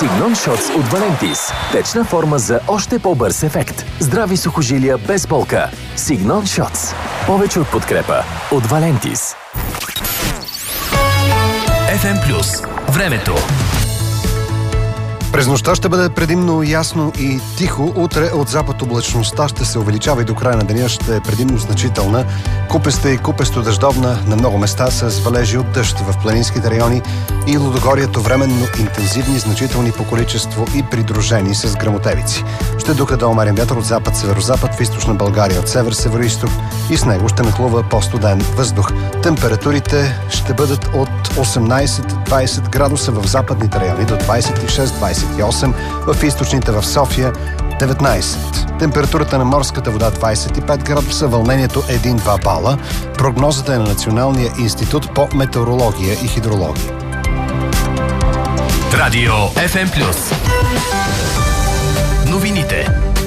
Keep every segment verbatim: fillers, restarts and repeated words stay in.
Signon Shots от Valentis. Течна форма за още по-бърз ефект. Здрави сухожилия без болка. Signon Shots. Повече от подкрепа от Valentis. еф ем Плюс. Времето. През нощта ще бъде предимно ясно и тихо. Утре от запад облачността ще се увеличава и до края на деня ще е предимно значителна. Купеста и купесто дъждовна на много места с валежи от дъжд в планинските райони и Лудогорието временно интензивни, значителни по количество и придружени с гръмотевици. Ще духа да умерен вятър от запад-северозапад в източна България от север-североизток и с него ще нахлува по-студен въздух. Температурите ще бъдат от осемнайсет до двайсет градуса в западните райони до двайсет и шест до двайсет и осем, в източните в София деветнайсет. Температурата на морската вода двайсет и пет градуса, вълнението един-два бала. Прогнозата е на Националния институт по метеорология и хидрология. Радио еф ем Плюс. Новините.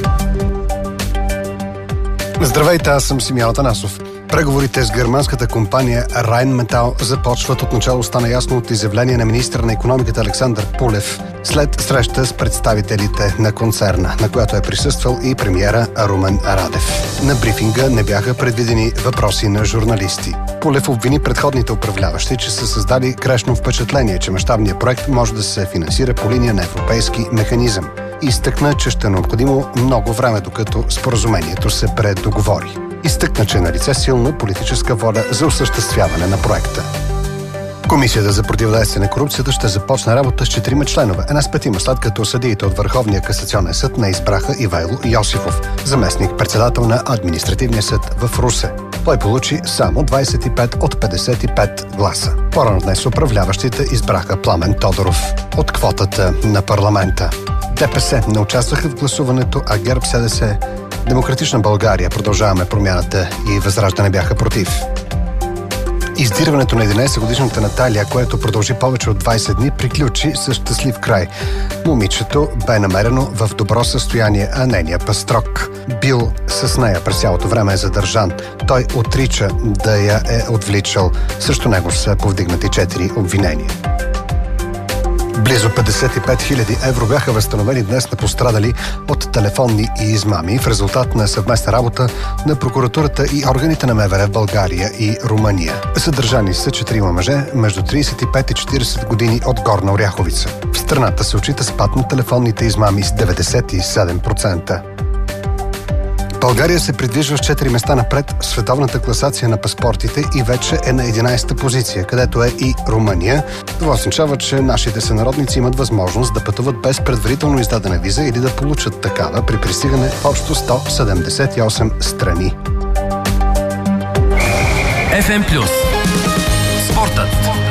Здравейте, аз съм Симеон Атанасов. Преговорите с германската компания Rheinmetall започват. Отначало стана ясно от изявление на министъра на икономиката Александър Пулев след среща с представителите на концерна, на която е присъствал и премиера Румен Радев. На брифинга не бяха предвидени въпроси на журналисти. Пулев обвини предходните управляващи, че са създали грешно впечатление, че мащабният проект може да се финансира по линия на европейски механизъм. Изтъкна, че ще е необходимо много време, докато споразумението се предоговори. Изтъкна, че е налице силна политическа воля за осъществяване на проекта. Комисията за противодействие на корупцията ще започне работа с четирима членове, една с петима, след като съдиите от Върховния касационен съд не избраха Ивайло Йосифов, заместник-председател на Административния съд в Русе. Той получи само двайсет и пет от петдесет и пет гласа. По-рано днес управляващите избраха Пламен Тодоров от квотата на парламента. ДПС не участваха в гласуването, а ГЕРБ, СДС, Демократична България, Продължаваме промяната и Възраждане бяха против. Издирването на единайсетгодишната Наталия, което продължи повече от двайсет дни, приключи с щастлив край. Момичето бе намерено в добро състояние, а нейният пастрок бил с нея през цялото време е задържан. Той отрича да я е отвличал. Срещу него са повдигнати четири обвинения. Близо петдесет и пет хиляди евро бяха възстановени днес на пострадали от телефонни и измами в резултат на съвместна работа на прокуратурата и органите на МВР в България и Румъния. Съдържани са четирима мъже между трийсет и пет и четирийсет години от Горна Оряховица. В страната се отчита спад на телефонните измами с деветдесет и седем процента. България се придвижва с четири места напред в световната класация на паспортите и вече е на единайсета позиция, където е и Румъния. Това означава, че нашите сънародници имат възможност да пътуват без предварително издадена виза или да получат такава при пристигане в общо сто седемдесет и осем страни. еф ем Плюс. Спортът.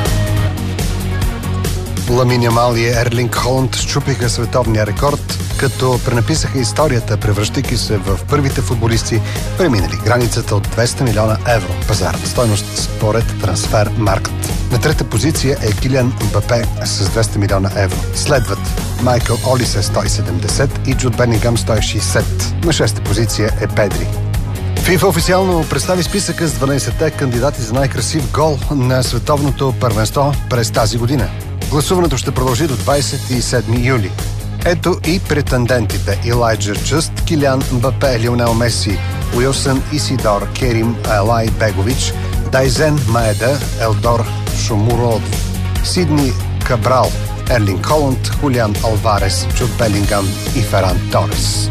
Ламин Ямал и Ерлинг Холанд счупиха световния рекорд, като пренаписаха историята, превръщайки се в първите футболисти, преминали границата от двеста милиона евро пазарна стойност според Трансфермаркт. На трета позиция е Килиан Мбапе с двеста милиона евро. Следват Майкъл Олисе сто и седемдесет и Джуд Белингъм сто и шейсет. На шеста позиция е Педри. ФИФА официално представи списъка с дванайсетте кандидати за най-красив гол на световното първенство през тази година. Гласуването ще продължи до двайсет и седми юли. Ето и претендентите: Илайджа Джъст, Килиан Мбапе, Лионел Меси, Уилсън Исидор, Керим Елай Бегович, Дайзен Маеда, Елдор Шомурод, Сидни Кабрал, Ерлинг Холанд, Хулиан Алварес, Джуд Белингъм и Феран Торес.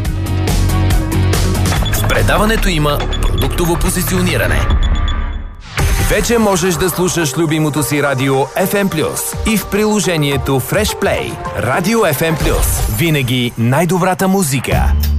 В предаването има продуктово позициониране. Вече можеш да слушаш любимото си радио еф ем Плюс и в приложението Fresh Play. Радио еф ем Плюс. Винаги най-добрата музика.